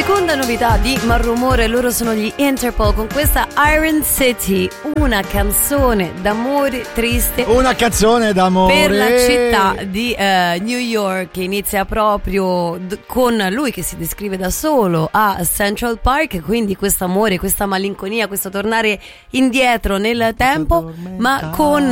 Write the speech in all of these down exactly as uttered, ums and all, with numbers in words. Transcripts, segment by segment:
Seconda novità di Malrumore, loro sono gli Interpol con questa Iron City, una canzone d'amore triste. Una canzone d'amore per la città di uh, New York, che inizia proprio d- con lui che si descrive da solo a Central Park, quindi questo amore, questa malinconia, questo tornare indietro nel tempo, ma con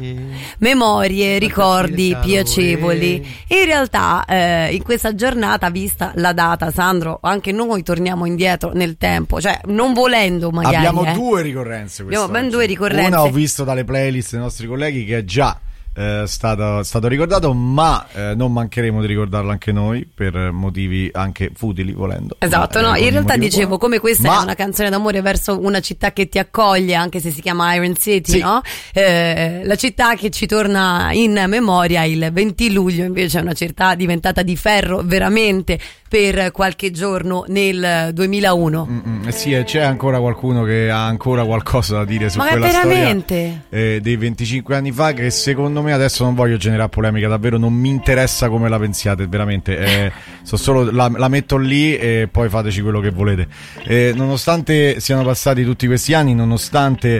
memorie, ricordi piacevoli. In realtà eh, in questa giornata, vista la data, Sandro, anche noi torniamo indietro nel tempo, cioè non volendo magari. Abbiamo eh. due ricorrenze. Abbiamo ben due ricorrenze. Una ho visto dalle playlist dei nostri colleghi che è già eh, stato, stato ricordato, ma eh, non mancheremo di ricordarlo anche noi per motivi anche futili, volendo. Esatto, ma, no, eh, in realtà dicevo buono. come questa ma... è una canzone d'amore verso una città che ti accoglie, anche se si chiama Iron City, sì. no? Eh, la città che ci torna in memoria il venti luglio, invece è una città diventata di ferro veramente per qualche giorno nel duemilauno. Mm-mm, eh sì, e c'è ancora qualcuno che ha ancora qualcosa da dire su ma quella veramente? storia eh, dei venticinque anni fa, che secondo me, adesso non voglio generare polemica, davvero non mi interessa come la pensiate, veramente eh, so solo la, la metto lì e poi fateci quello che volete. Eh, nonostante siano passati tutti questi anni, nonostante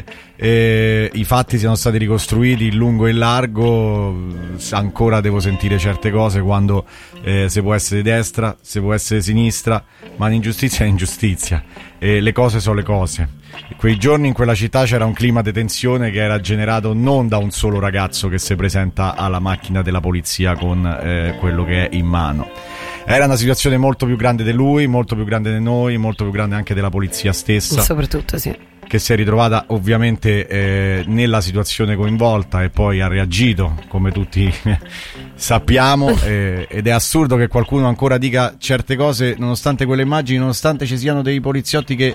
eh, i fatti siano stati ricostruiti in lungo e in largo, ancora devo sentire certe cose quando eh, si può essere di destra, si può essere di sinistra, ma l'ingiustizia è ingiustizia e le cose sono le cose. Quei giorni in quella città c'era un clima di tensione che era generato non da un solo ragazzo che si presenta alla macchina della polizia con eh, quello che è in mano. Era una situazione molto più grande di lui, molto più grande di noi, molto più grande anche della polizia stessa. Soprattutto, sì. Che si è ritrovata ovviamente eh, nella situazione coinvolta e poi ha reagito, come tutti sappiamo, eh, ed è assurdo che qualcuno ancora dica certe cose nonostante quelle immagini, nonostante ci siano dei poliziotti che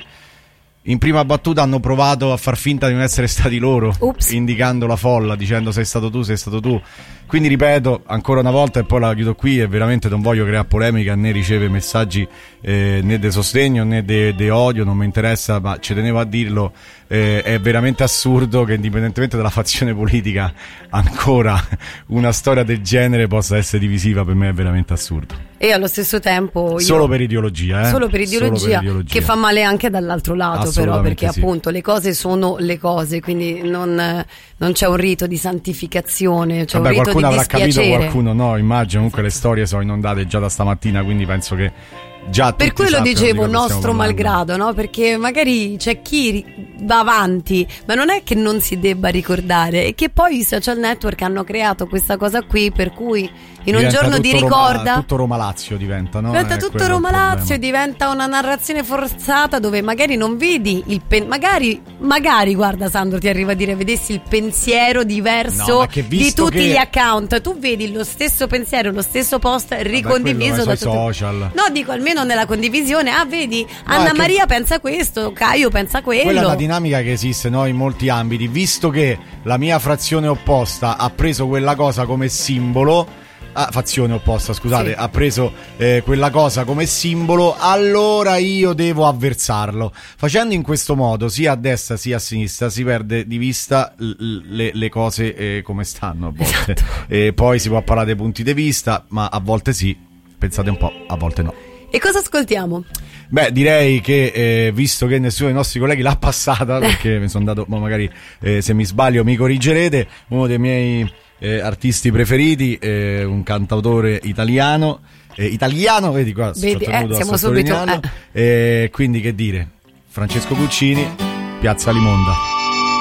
in prima battuta hanno provato a far finta di non essere stati loro. Ups. Indicando la folla, dicendo sei stato tu, sei stato tu. Quindi ripeto ancora una volta e poi la chiudo qui, e veramente non voglio creare polemica né riceve messaggi eh, né di sostegno né di odio, non mi interessa, ma ci tenevo a dirlo. Eh, è veramente assurdo che indipendentemente dalla fazione politica ancora una storia del genere possa essere divisiva. Per me è veramente assurdo. E allo stesso tempo io... solo per ideologia, eh? solo per ideologia, solo per ideologia, che fa male anche dall'altro lato, però, perché sì. Appunto le cose sono le cose, quindi non, non c'è un rito di santificazione, c'è Vabbè, un rito di avrà dispiacere. Capito, qualcuno no, immagino. Comunque le storie sono inondate già da stamattina, quindi penso che già per quello dicevo nostro malgrado, no? Perché magari c'è chi va avanti, ma non è che non si debba ricordare, è che poi i social network hanno creato questa cosa qui, per cui in un giorno di ricorda Roma, tutto Roma Lazio diventa, no? Diventa tutto Roma Lazio, diventa una narrazione forzata dove magari non vedi il pen- magari magari guarda Sandro, ti arriva a dire vedessi il pensiero diverso no, di tutti che... gli account, tu vedi lo stesso pensiero, lo stesso post ricondiviso da tutti. Social. No, dico almeno nella condivisione, ah vedi, no, Anna Maria che... pensa questo, Caio pensa quello. Quella è una dinamica che esiste, no, in molti ambiti, visto che la mia frazione opposta ha preso quella cosa come simbolo. Ah, fazione opposta, scusate, sì. Ha preso eh, quella cosa come simbolo, allora io devo avversarlo. Facendo in questo modo, sia a destra sia a sinistra, si perde di vista l- le-, le cose eh, come stanno a volte. Esatto. E poi si può parlare dei punti di vista, ma a volte sì, pensate un po', a volte no. E cosa ascoltiamo? Beh, direi che eh, visto che nessuno dei nostri colleghi l'ha passata, perché mi sono dato, ma magari eh, se mi sbaglio mi corrigerete, uno dei miei Eh, artisti preferiti, eh, un cantautore italiano, eh, italiano, vedi qua, vedi, eh, siamo subito, eh. Eh, quindi che dire, Francesco Guccini, Piazza Limonda.